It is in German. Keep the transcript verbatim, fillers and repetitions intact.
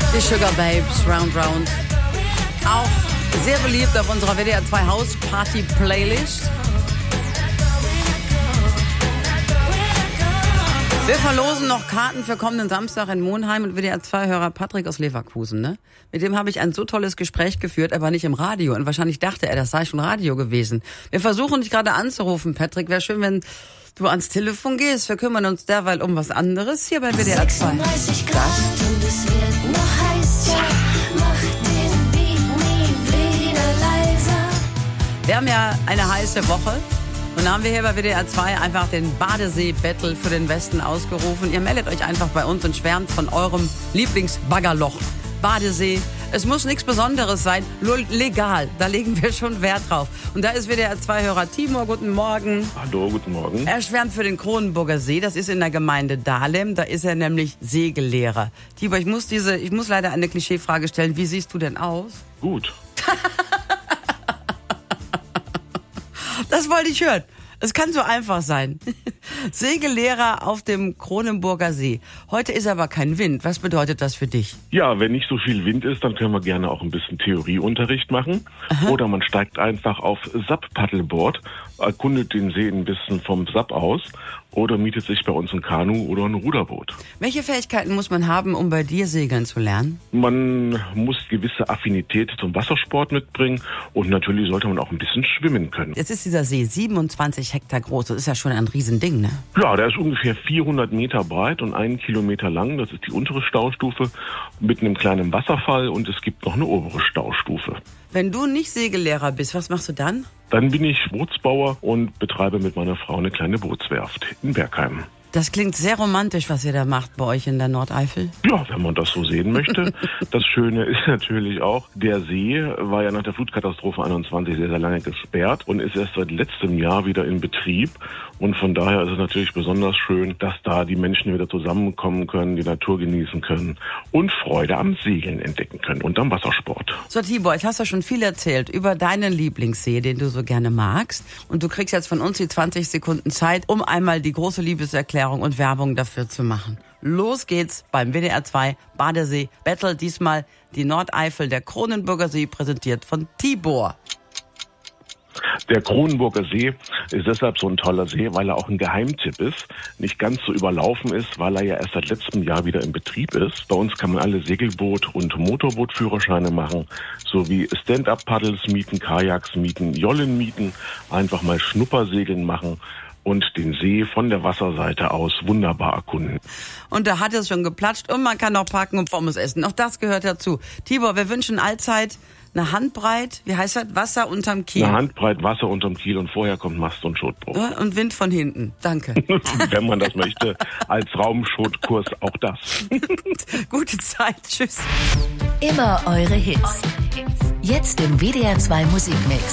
Die Sugar Babes, Round Round. Auch sehr beliebt auf unserer W D R zwei House Party Playlist. Wir verlosen noch Karten für kommenden Samstag in Monheim und W D R zwei Hörer Patrick aus Leverkusen, ne? Mit dem habe ich ein so tolles Gespräch geführt, aber nicht im Radio. Und wahrscheinlich dachte er, das sei schon Radio gewesen. Wir versuchen dich gerade anzurufen, Patrick. Wäre schön, wenn du ans Telefon gehst. Wir kümmern uns derweil um was anderes hier bei W D R zwei. sechsunddreißig Grad und es wird noch heißer. Mach den Beat nie wieder leiser. Wir haben ja eine heiße Woche. Und dann haben wir hier bei W D R zwei einfach den Badesee-Battle für den Westen ausgerufen. Ihr meldet euch einfach bei uns und schwärmt von eurem Lieblingsbaggerloch. Badesee. Es muss nichts Besonderes sein, nur legal. Da legen wir schon Wert drauf. Und da ist W D R zwei Hörer Timur. Guten Morgen. Hallo, guten Morgen. Er schwärmt für den Kronenburger See. Das ist in der Gemeinde Dahlem. Da ist er nämlich Segellehrer. Timur, ich muss diese, ich muss leider eine Klischeefrage stellen. Wie siehst du denn aus? Gut. Das wollte ich hören. Es kann so einfach sein. Segellehrer auf dem Kronenburger See. Heute ist aber kein Wind. Was bedeutet das für dich? Ja, wenn nicht so viel Wind ist, dann können wir gerne auch ein bisschen Theorieunterricht machen. Aha. Oder man steigt einfach auf S A P-Paddleboard, erkundet den See ein bisschen vom S A P aus oder mietet sich bei uns ein Kanu oder ein Ruderboot. Welche Fähigkeiten muss man haben, um bei dir segeln zu lernen? Man muss gewisse Affinität zum Wassersport mitbringen und natürlich sollte man auch ein bisschen schwimmen können. Jetzt ist dieser See siebenundzwanzig Hektar groß. Das ist ja schon ein Riesending, ne? Ja, der ist ungefähr vierhundert Meter breit und einen Kilometer lang. Das ist die untere Staustufe mit einem kleinen Wasserfall und es gibt noch eine obere Staustufe. Wenn du nicht Segellehrer bist, was machst du dann? Dann bin ich Bootsbauer und betreibe mit meiner Frau eine kleine Bootswerft in Bergheim. Das klingt sehr romantisch, was ihr da macht bei euch in der Nordeifel. Ja, wenn man das so sehen möchte. Das Schöne ist natürlich auch, der See war ja nach der Flutkatastrophe einundzwanzig sehr, sehr lange gesperrt und ist erst seit letztem Jahr wieder in Betrieb. Und von daher ist es natürlich besonders schön, dass da die Menschen wieder zusammenkommen können, die Natur genießen können und Freude am Segeln entdecken können und am Wassersport. So, Tibor, jetzt hast du schon viel erzählt über deinen Lieblingssee, den du so gerne magst. Und du kriegst jetzt von uns die zwanzig Sekunden Zeit, um einmal die große Liebeserklärung und Werbung dafür zu machen. Los geht's beim W D R zwei Badesee Battle. Diesmal die Nordeifel, der Kronenburger See, präsentiert von Tibor. Der Kronenburger See ist deshalb so ein toller See, weil er auch ein Geheimtipp ist, nicht ganz so überlaufen ist, weil er ja erst seit letztem Jahr wieder in Betrieb ist. Bei uns kann man alle Segelboot- und Motorbootführerscheine machen, sowie Stand-Up-Paddles mieten, Kajaks mieten, Jollen mieten, einfach mal Schnuppersegeln machen und den See von der Wasserseite aus wunderbar erkunden. Und da hat es schon geplatscht und man kann auch parken und Pommes essen. Auch das gehört dazu. Tibor, wir wünschen allzeit eine Handbreit, wie heißt das? Wasser unterm Kiel. Eine Handbreit Wasser unterm Kiel und vorher kommt Mast und Schotbruch. Und Wind von hinten. Danke. Wenn man das möchte, als Raumschotkurs auch das. Gute Zeit. Tschüss. Immer eure Hits. Jetzt im W D R zwei Musikmix.